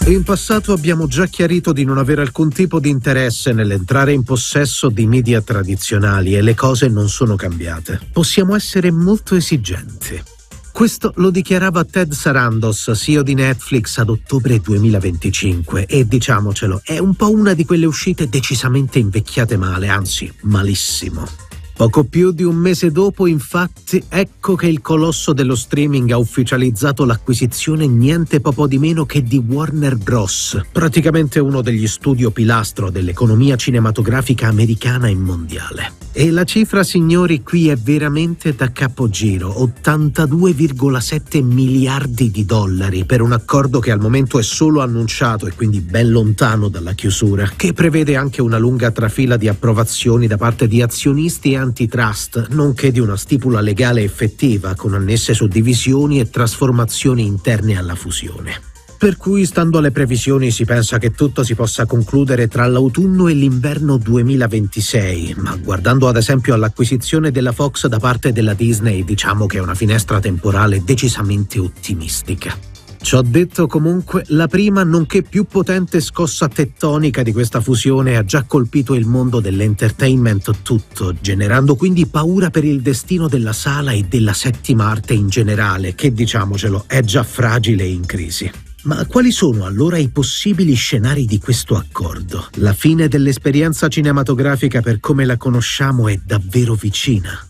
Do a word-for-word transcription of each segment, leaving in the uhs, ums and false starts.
In passato abbiamo già chiarito di non avere alcun tipo di interesse nell'entrare in possesso di media tradizionali e le cose non sono cambiate. Possiamo essere molto esigenti. Questo lo dichiarava Ted Sarandos, C E O di Netflix, ad ottobre duemilaventicinque e, diciamocelo, è un po' una di quelle uscite decisamente invecchiate male, anzi malissimo. Poco più di un mese dopo, infatti, ecco che il colosso dello streaming ha ufficializzato l'acquisizione niente poco di meno che di Warner Bros., praticamente uno degli studio pilastro dell'economia cinematografica americana e mondiale. E la cifra, signori, qui è veramente da capogiro: ottantadue virgola sette miliardi di dollari per un accordo che al momento è solo annunciato e quindi ben lontano dalla chiusura, che prevede anche una lunga trafila di approvazioni da parte di azionisti e antitrust, nonché di una stipula legale effettiva con annesse suddivisioni e trasformazioni interne alla fusione. Per cui, stando alle previsioni, si pensa che tutto si possa concludere tra l'autunno e l'inverno duemilaventisei, ma guardando ad esempio all'acquisizione della Fox da parte della Disney, diciamo che è una finestra temporale decisamente ottimistica. Ciò detto, comunque, la prima nonché più potente scossa tettonica di questa fusione ha già colpito il mondo dell'entertainment tutto, generando quindi paura per il destino della sala e della settima arte in generale, che, diciamocelo, è già fragile e in crisi. Ma quali sono allora i possibili scenari di questo accordo? La fine dell'esperienza cinematografica per come la conosciamo è davvero vicina?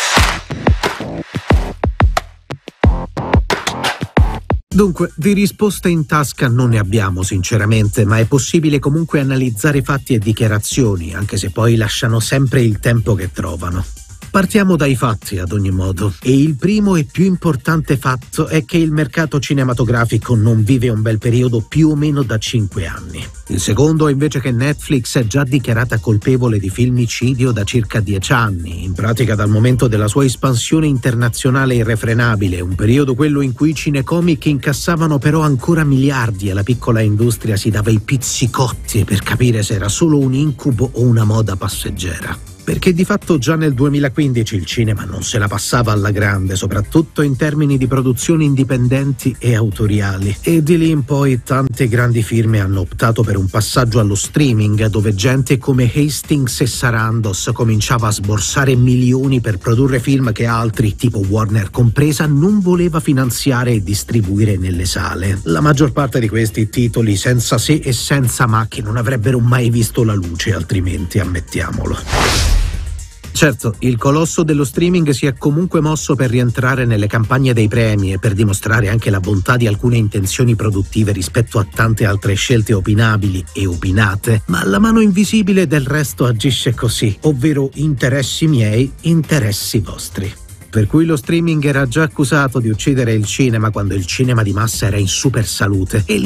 Dunque, di risposte in tasca non ne abbiamo sinceramente, ma è possibile comunque analizzare fatti e dichiarazioni, anche se poi lasciano sempre il tempo che trovano. Partiamo dai fatti, ad ogni modo, e il primo e più importante fatto è che il mercato cinematografico non vive un bel periodo più o meno da cinque anni. Il secondo è invece che Netflix è già dichiarata colpevole di filmicidio da circa dieci anni, in pratica dal momento della sua espansione internazionale irrefrenabile, un periodo quello in cui i cinecomic incassavano però ancora miliardi e la piccola industria si dava i pizzicotti per capire se era solo un incubo o una moda passeggera. Perché di fatto già nel duemilaquindici il cinema non se la passava alla grande, soprattutto in termini di produzioni indipendenti e autoriali. E di lì in poi tante grandi firme hanno optato per un passaggio allo streaming, dove gente come Hastings e Sarandos cominciava a sborsare milioni per produrre film che altri, tipo Warner compresa, non voleva finanziare e distribuire nelle sale. La maggior parte di questi titoli senza se e senza ma, che non avrebbero mai visto la luce altrimenti, ammettiamolo. Certo, il colosso dello streaming si è comunque mosso per rientrare nelle campagne dei premi e per dimostrare anche la bontà di alcune intenzioni produttive rispetto a tante altre scelte opinabili e opinate, ma la mano invisibile del resto agisce così, ovvero interessi miei, interessi vostri. Per cui lo streaming era già accusato di uccidere il cinema quando il cinema di massa era in super salute e